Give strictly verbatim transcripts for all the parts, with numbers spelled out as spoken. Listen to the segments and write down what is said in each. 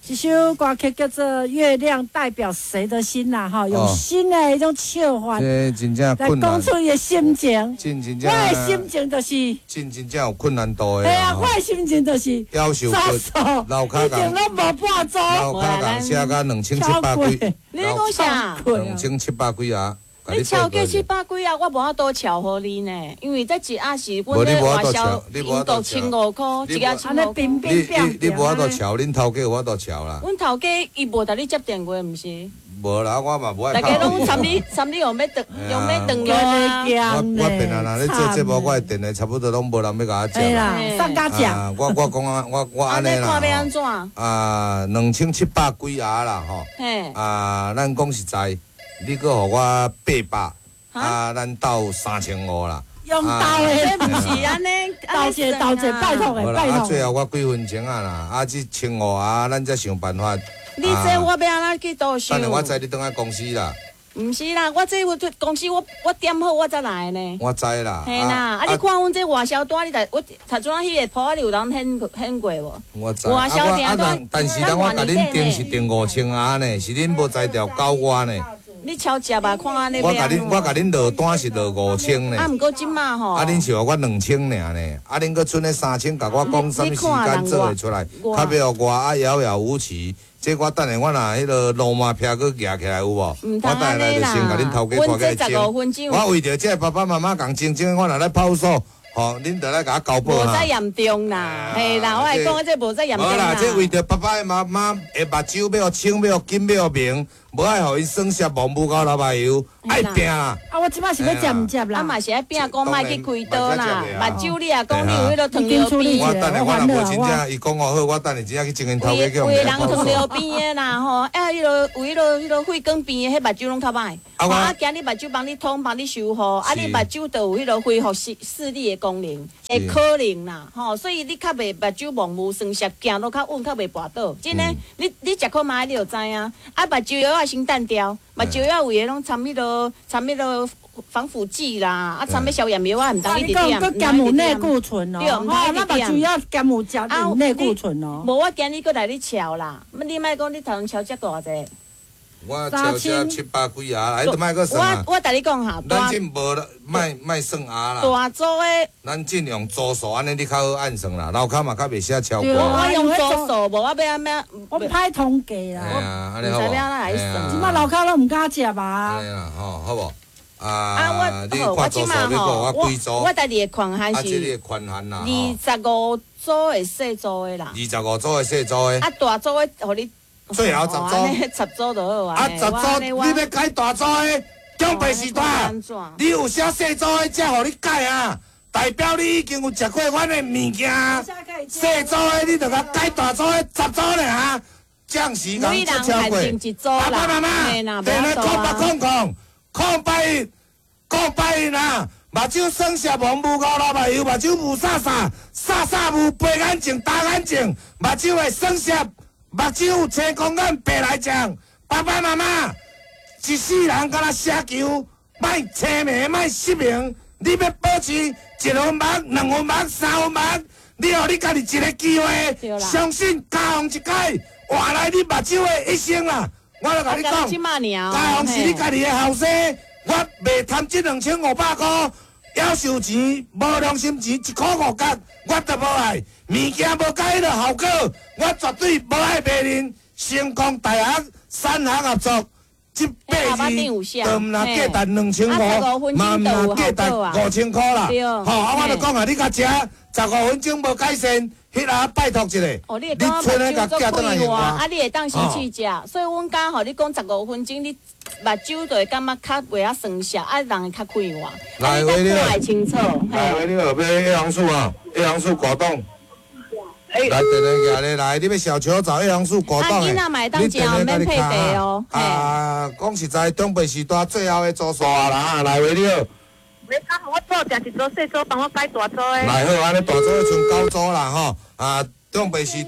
一首歌曲叫做《月亮代表谁的心》啦，哈，用新的一种笑法这真正来困难。 讲出伊的心情。 真真正。 我的心情就是。 真真正有困难度的。 系啊，我的心情就是。 夭寿骨，楼骹共。一定拢无半组。 楼骹共写甲两千七百几。 你讲啥？ 两千七百几啊。 你超过七百几啊，我无法度超互你呢，因为这一盒是阮咧外销英国千五箍，一盒千五箍。 你你你无法度超，恁头家有法度超啦。 阮头家伊无甲你接电话，毋是？ 无啦，我嘛无爱。 大家拢参你参你用要断用要断药啊！ 我我平常啦，咧做节目，我的电话差不多拢无人要甲我接。 系啦，上家讲。 我我讲啊，我我安尼啦。 看要安怎？ 啊，两千七百几盒啦，吼。 嘿。 啊，咱讲实在，你搁互我八百。啊，咱斗三千五啦， 用斗的， 不是安尼， 斗者斗者，拜托的，拜托。 啊，最后我几分钟啊啦，啊，这千五啊，咱才想办法。 你这我要安怎去倒想？ 等下我载你倒来公司啦。 唔是啦，我这我公司我我点好我才来呢。 我知啦。 系啦，啊你看阮这外销单，你台我头阵迄个铺你有人显显过无？ 我知。 外销单但但是咱我甲恁订是订五千盒呢，是恁无才调九我呢。 你超食吧，看安尼。 我甲恁，我甲恁落单是落五千呢。 啊，毋过即马吼。 啊，恁是话我两千尔呢，啊，恁搁剩咧三千，甲我讲什么时间做会出来？较要我啊遥遥无期。这我等下我若迄个罗马票搁举起来有无？我等下来就先甲恁头家看起来争。我为着这爸爸妈妈共争争，我若来跑数。吼，恁着来甲我交保哈。无再严重啦，嘿啦，我来讲，这无再严重啦。 无啦，这为着爸爸妈妈的目睭要清，要金，要明，无爱互伊酸涩忘母膏老白油，爱拼啦。 啊，我即摆是要接毋接啦？ 啊嘛是爱拼，讲莫去开刀啦。目睭你啊，讲你有迄个糖尿病。 我等下我若无真正伊讲我好，我等下真正去请因头家叫。 有的人糖尿病的啦吼，啊，迄个有迄个迄个血管病的，迄目睭拢较歹。啊，今日目睭帮你通，帮你修复，啊，你目睭就有迄个恢复视视力的功能，会可能啦，吼，所以你较袂目睭盲目酸涩，行路较稳，较袂跋倒。真诶，你你食可买你就知影，啊，目睭药要先淡掉，目睭药有诶拢掺迄个掺迄个防腐剂啦，啊，掺迄消炎药啊，毋当你点。 你讲减有内固醇哦， 对，毋当你点。 目睭要减有加有内固醇哦。 无，我今日搁来你瞧啦，你莫讲你头前瞧遮大者。 我超车七百几盒，哎，都卖个算啊！ 我我甲你讲哈， 咱尽无卖卖算盒啦。 大组的， 咱尽用组数，安尼你较好按算啦。楼骹嘛较袂写超过。 我用组数，无我要安怎？ 我歹统计啦。 哎呀，安尼好。 唔知要安怎来算。 即摆楼骹拢毋敢食吧？ 哎呀，吼，好无？啊， 啊，我我即马吼，我我家己的款项是。啊， 这里款项啦。 二十五组的细组的啦。 二十五组的细组的。 啊，大组的，互你。 最后十组， 十组就好啊。 啊，十组你要改大组的，奖杯是大。你有写细组的，才互你改啊。代表你已经有食过阮的物件。细组的你着甲改大组的十组咧哈。暂时讲出超过。爸爸妈妈，电话空八空空，空八一，空八一啦。目睭酸涩无母膏老白油，目睭雾煞煞，煞煞雾白眼睛大眼睛，目睭会酸涩。目睭有青光眼白来讲，爸爸妈妈一世人敢若奢求，莫青迷莫失明。你要保持一分目、两分目、三分目，你互你家己一个机会，相信加红一届，换来你目睭的一生啦。我来甲你讲，加红是你家己的后生，我袂贪这两千五百块，夭寿钱、无良心钱一块五角，我都无爱。物件无甲迄个效果，我绝对无爱卖恁。成功大学三行合作，这八字就毋若价值两千五，嘛毋若价值五千块啦。吼，啊，我就讲啊，你甲食十五分钟无改善，迄下拜托一下， 你出来甲寄倒来用啊，你会当先去食。所以阮讲吼，你讲十五分钟，你目睭就会感觉较袂遐酸涩，啊，人会较开活。 来，为你看清楚。 来，为你后边一行树啊，一行树果冻。来，电话举来，你要小球找一行树果冻的，你电话甲你卡哦。啊，讲实在，中北时代最后的组数啊啦，来为你好。 你讲我做食一组细组，帮我改大组的。 来好，安尼大组剩九组啦吼。啊，中北时代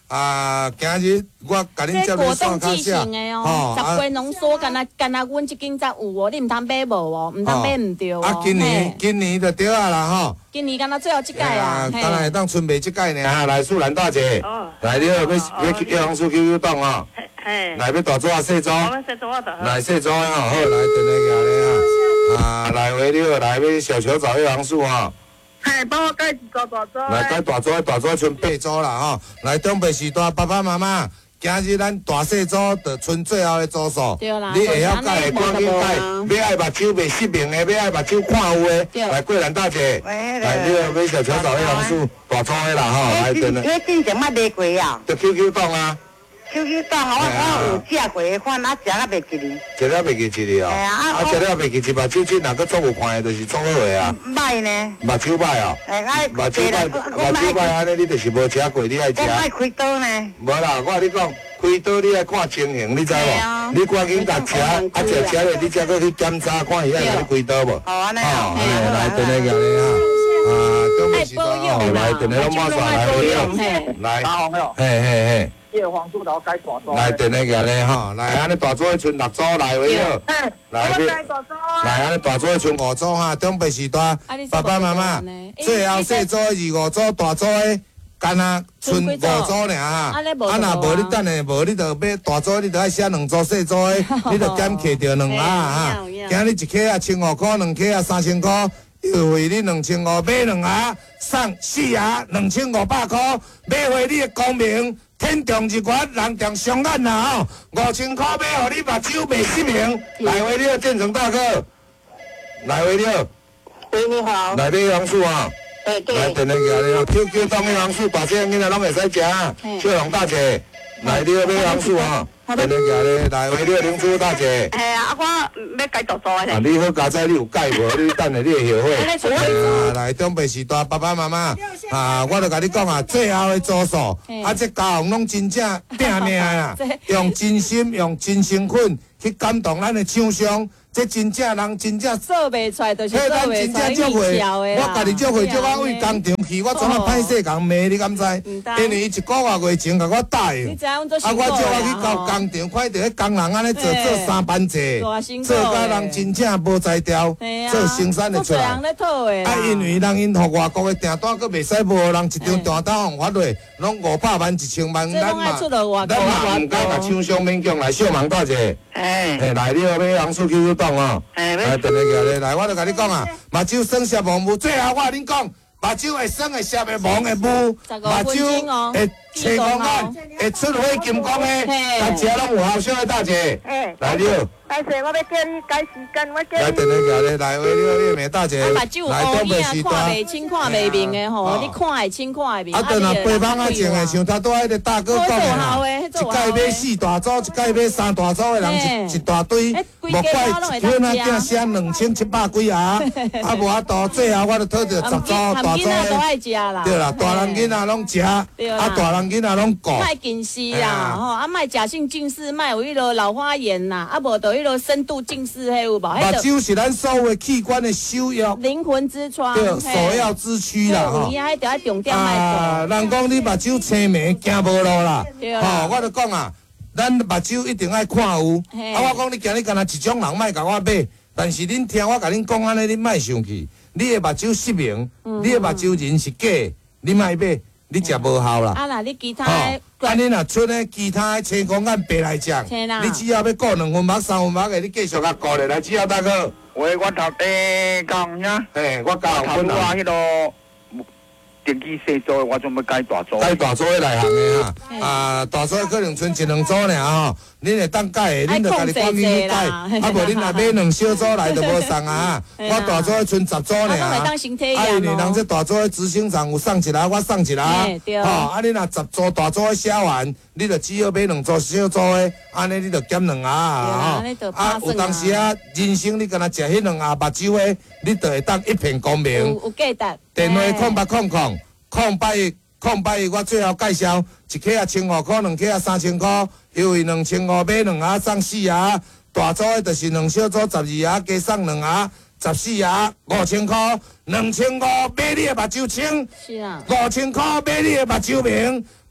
啊，今日我甲恁接咧算较少， 哦，十杯浓缩，干那干那阮即间才有哦，你唔通买无哦，唔通买唔对哦。 啊，今年今年就对啊啦吼。 今年干那最后一届啊， 当然会当春卖即届呢哈，来素兰大姐，来你要要要去叶黄素 Q Q 档啊，来要大组啊细组，来细组啊，好来等下行咧啊，啊来回六来要小球找叶黄素啊。 嘿，帮我改一个大组。 来改大组，大组剩八组啦吼。来中北时段爸爸妈妈，今日咱大细组就剩最后的组数。 对啦。 你会晓改的赶紧改，要爱目睭袂失明的，要爱目睭看有的。来桂兰大姐，来你要小球找叶黄素大组的啦吼，来等下。 你之前捌卖过啊？ 就 Q Q 档啊。 Q Q 档我我有食过的款，啊食啊袂记哩。 食了袂记一哩哦。啊，食了袂记一，目睭即若个做有看的，就是做好的啊。 歹呢？ 目睭歹哦。 哎，哎， 目睭歹，目睭歹安尼，你就是无食过，你爱食。 我爱开刀呢。 无啦，我你讲开刀你爱看情形，你知无？你赶紧甲食，啊食食咧，你才搁去检查看伊爱甲你开刀无？ 好安尼哦，来等下行咧哈。啊，中午时段哦，来等下拢马上来了，来，嘿嘿嘿。 叶黄素头改大组。 来，等下行咧吼，来安尼大组剩六组来为了，来去，来安尼大组剩五组哈，中北时段爸爸妈妈，最后细组二五组，大组的干那剩五组尔哈，啊若无你等下无你就买大组，你就爱写两组细组的，你就减去掉两下哈，今日一克啊千五块，两克啊三千块。优惠你两千五，买两盒送四盒，两千五百块。买回你的光明，天长日月，人长相眼啦吼。五千块买，互你目睭袂失明。来回了，建成大哥，来回了。 喂，你好。 来买杨树啊。 哎，对。 来电话行了 ，Q Q 当杨树，大声囡仔拢会使食。小龙大姐，来你要买杨树啊。电话行咧，来回了林珠大姐。 哎呀，我要改大组的。 啊，你好佳哉，你有改无？你等下你会后悔。啊，来中北时段爸爸妈妈，啊，我就甲你讲啊，最后的组数，啊，这家红拢真正拼命啊，用真心、用真成分去感动咱的厂商。这真正人真正做袂出来，就是做袂出来，伊跳的我家己足会，足我为工厂去，我怎啊歹势共骂你敢知？因为伊一个月月前甲我答应，啊，我叫我去到工厂，看到迄工人安尼做做三班制，做甲人真正无才调，做生产会出来。啊，因为人因互外国的订单，佫袂使无人一张订单互发落，拢五百万、一千万，咱嘛，咱嘛毋敢甲厂商勉强来小忙大姐。哎，来你要买杨树 Q Q 档哦，来等下行咧，来我就甲你讲啊，目睭生色盲目，最后我甲恁讲，目睭会生会色会盲会目，目睭会青光眼，会出火金光的，大家拢有效小的大姐，来了。 但是我要叫你改时间，我叫你。 来等下行咧，来为了叶美大姐，来东北时段。 看袂清看袂明的吼，你看会清看会明。 啊，等下八方啊，种的像他拄迄个大哥讲的啦，一届买四大组，一届买三大组的人一一大堆，无怪迄那件写两千七百几啊，啊无法度，最后我就讨着十组大组的。对啦，大人囡仔拢食，啊大人囡仔拢顾。 卖近视啦，吼，啊卖假性近视，卖有迄落老花眼呐，啊无就迄落深度近视，迄有无？ 目睭是咱所有器官的首要， 灵魂之窗， 对，首要之躯啦，吼。 有影迄条重点卖啊，人讲你目睭青眉，行无路啦，吼，我就讲啊，咱目睭一定爱看有。啊，我讲你今日干那一种人莫甲我买，但是恁听我甲恁讲安尼，恁莫生气。你的目睭失明，你的目睭人是假，你莫买。你食无效啦！ 啊，那你其他的，啊，你若出呢其他的青光眼白来讲，你只要要顾两分目、三分目的，你继续甲顾咧来，只要大哥。 喂，我头地讲呀， 嘿，我教我头话迄个电机细组的，我准备改大组。 改大组的来行的哈，啊，大组可能剩一两组尔吼，恁会当改的，恁就家己赶紧去改，啊无恁若买两小组来就无送啊。我大组剩十组尔啊，啊，因为人这大组的执行长有送一下，我送一下，吼，啊，你若十组大组的写完，你就只要买两组小组的，安尼你就减两下啊，吼，啊，有当时啊，人生你敢若食迄两下目睭的，你就会当一片光明。 有有价值。 电话空八空空空八一空八一，我最后介绍一克啊千五块，两克啊三千块，优惠两千五买两盒送四盒，大组的就是两小组十二盒加送两盒，十四盒五千块，两千五买你的目睭清， 是啊， 五千块买你的目睭明，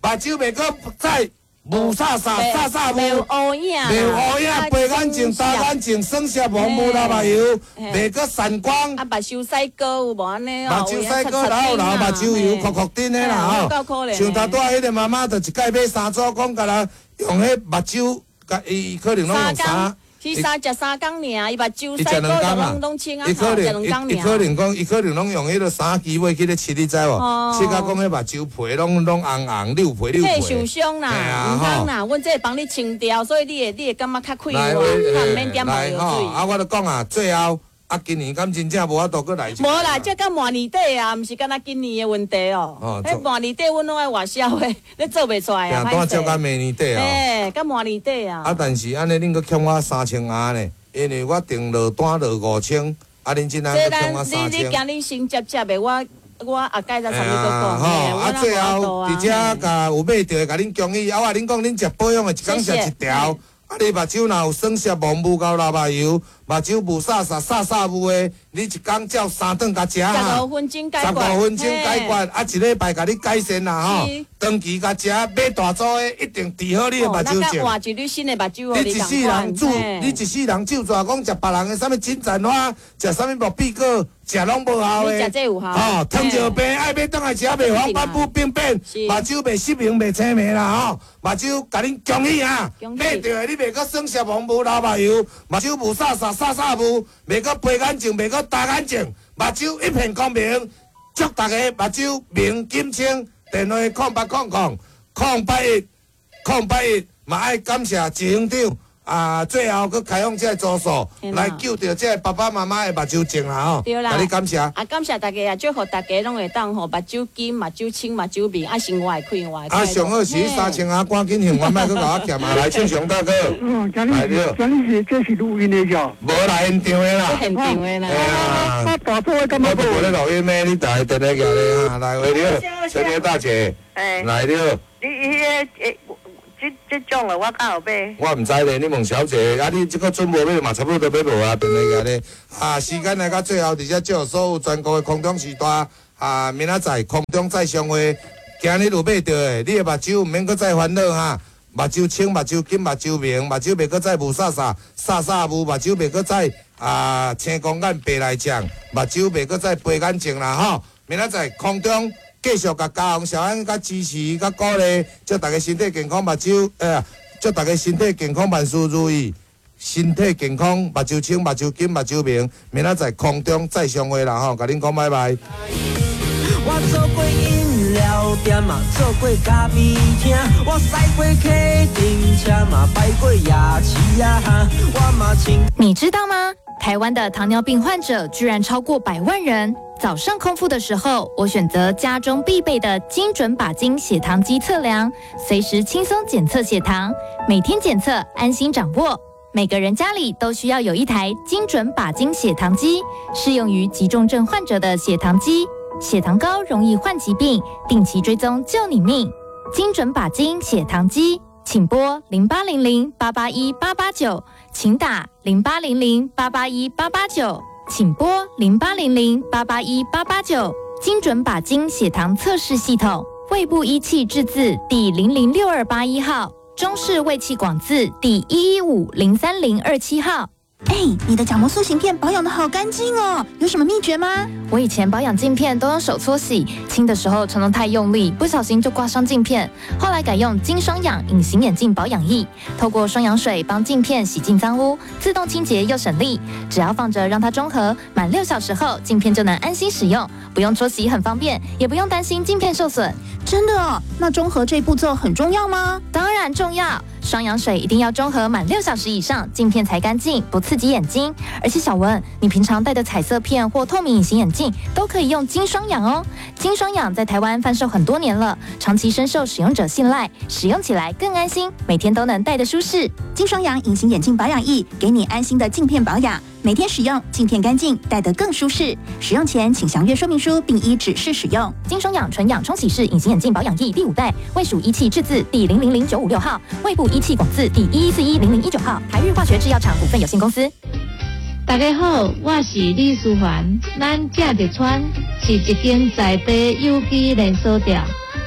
目睭袂个再无煞煞煞煞没有无， 乌影， 袂乌影，白眼睛、大眼睛，生下黄木老目油，袂个散光。 啊，目睭洗膏有无安尼哦？ 目睭洗膏，然后然后目睭油酷酷顶的啦吼。像头拄仔迄个妈妈，就一届买三组，讲甲人用迄目睭，甲伊可能拢用三。 去三食三工尔，伊目睭洗伊食两膏工啊， 拢拢清啊， 伊可能伊食两工尔。 可能讲，伊可能拢用迄个三支尾去咧切，你知无？切甲讲迄目睭皮拢拢红红溜皮溜皮。 受伤啦，唔通啦，阮这会帮你清掉，所以你会你会感觉较快活，较毋免点毛油水。 啊，我就讲啊，最后啊，今年敢真正无法度过来。 无啦，这到末年底啊，毋是敢若今年的问题哦。哦。迄末年底阮拢爱外销的，你做袂出来啊。 订单照到明年底啊。 诶，到末年底啊。 啊，但是安尼恁阁欠我三千元呢？因为我订落单落五千，啊，恁今仔阁欠我三千。 你你今日先接接的，我我后盖再参你个讲。 吼，啊，最后伫遮甲有买着，甲恁恭喜。啊，我恁讲恁食保养的，一工食一条。啊，你目睭若有酸涩、毛母膏、老目油，目睭无煞煞、煞煞雾的，你一工照三顿甲食啊。 十五分钟解决。 十五分钟解决，啊，一礼拜甲你改善啦吼。长期甲食，买大组的一定治好你的目睭症。 那换一缕新的目睭， 你一世人住，你一世人就抓讲食别人的啥物金盏花，食啥物木碧果，食拢无效的。 你食这有效。 吼，糖尿病爱要倒来食，袂黄斑部病变，目睭袂失明，袂青霉啦吼。目睭甲恁恭喜啊！买着的你袂个酸涩黄无老目油，目睭无煞煞煞煞无，袂个白眼睛，袂个大眼睛，目睭一片光明。祝大家目睭明金清。电话空八空空空八一空八一，嘛爱感谢执行长啊！最后佮开放这个住所来救着这爸爸妈妈的目睭症啦吼！ 对啦， 甲你感谢。 啊，感谢大家啊！祝福大家拢会当吼目睭金、目睭清、目睭明，啊生活会快活。 啊，上好是三千啊，赶紧还完，莫佮甲我欠啊！来，请上大哥。 嗯，今日今日这是录音的叫。 无来现场的啦。 现场的啦。 哎呀， 啊，大座的干嘛？ 我无咧录音咩？你打电话过来啊！来，喂了，小姐大姐。 哎。 来了。 你迄个诶。这这种的我敢有买？ 我唔知咧，你问小姐，啊，你这个准无买嘛，差不多都买无啊，电话个咧。啊，时间来到最后，伫遮祝所有全国的空中时代啊，明仔载空中再相会。今日有买到的，你的目睭唔免搁再烦恼哈。目睭清、目睭金、目睭明，目睭袂搁再无煞煞、煞煞无，目睭袂搁再啊青光眼白来讲，目睭袂搁再白眼睛啦吼。明仔载空中。继续甲嘉宏小安甲支持甲鼓励，祝大家身体健康，目睭诶，祝大家身体健康，万事如意，身体健康，目睭清，目睭金，目睭明，明仔载空中再相会啦吼，甲恁讲拜拜。 我做过饮料店嘛，做过咖啡厅，我驶过客丁车嘛，摆过夜市啊，我嘛亲。 你知道吗？台湾的糖尿病患者居然超过百万人。早上空腹的时候，我选择家中必备的精准把精血糖机测量，随时轻松检测血糖，每天检测，安心掌握。每个人家里都需要有一台精准把精血糖机，适用于急重症患者的血糖机。血糖高容易患疾病，定期追踪救你命。精准把精血糖机，请拨零八零零八八一八八九，请打零八零零八八一八八九。请拨零八零零八八一八八九，精准把精血糖测试系统，卫部仪器制字第零零六二八一号，中式卫气广字第一一五零三零二七号。 哎，你的角膜塑形片保养的好干净哦，有什么秘诀吗？ 我以前保养镜片都用手搓洗，清的时候常常太用力，不小心就刮伤镜片。后来改用金双氧隐形眼镜保养液，透过双氧水帮镜片洗净脏污，自动清洁又省力。只要放着让它中和，满六小时后镜片就能安心使用，不用搓洗很方便，也不用担心镜片受损。 真的哦？那中和这步骤很重要吗？ 当然重要。双氧水一定要中和满六小时以上，镜片才干净，不刺激眼睛。而且小文，你平常戴的彩色片或透明隐形眼镜都可以用金双氧哦。金双氧在台湾贩售很多年了，长期深受使用者信赖，使用起来更安心，每天都能戴得舒适。 金双氧隐形眼镜保养液，给你安心的镜片保养。每天使用，镜片干净，戴得更舒适。使用前请详阅说明书，并依指示使用。 金双氧纯氧冲洗式隐形眼镜保养液第五代，卫属仪器制字第零零零九五六号，卫部仪器广字第一一四一零零一九号，台日化学制药厂股份有限公司。 大家好，我是李淑环。咱正直川是一间在地有机连锁店，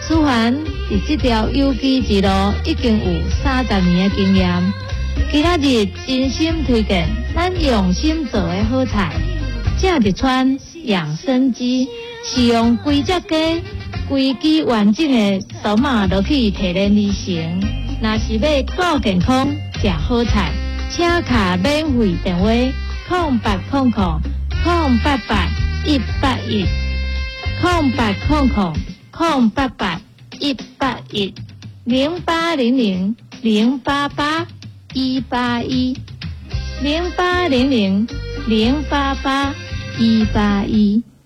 思涵伫这条有机之路已经有三十年的经验，今仔日真心推荐咱用心做的好菜。这一串养生鸡是用规只鸡、规只完整的扫码落去提炼而成。若是要顾健康、食好菜，请卡免费电话：空八空空空八八一八一，空八空空空八八一八一，零八零零零八八一八一，零八零零零八八一八一。